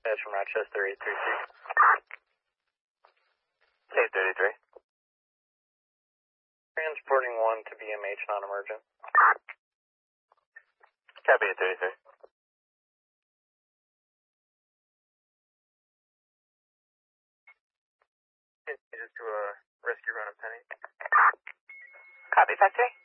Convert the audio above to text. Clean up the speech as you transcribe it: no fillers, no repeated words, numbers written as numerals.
That's from Rochester 833. 833. Transporting 1 to BMH non-emergent. Copy 833. Just to a rescue run of Penny. Copy, Factory.